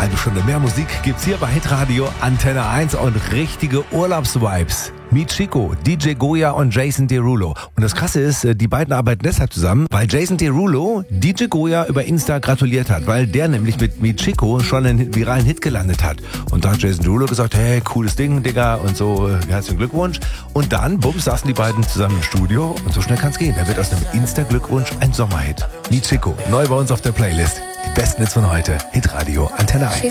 halbe Stunde mehr Musik gibt's hier bei Hitradio Antenne 1 und richtige Urlaubsvibes. Meet Chico, DJ Goya und Jason Derulo. Und das Krasse ist, die beiden arbeiten deshalb zusammen, weil Jason Derulo DJ Goya über Insta gratuliert hat, weil der nämlich mit Meet Chico schon einen viralen Hit gelandet hat. Und da hat Jason Derulo gesagt, hey, cooles Ding, Digga, und so, herzlichen Glückwunsch. Und dann, bums, saßen die beiden zusammen im Studio und so schnell kann's gehen. Da wird aus einem Insta-Glückwunsch ein Sommerhit. Meet Chico, neu bei uns auf der Playlist. Die besten Hits von heute, Hitradio Antenne 1.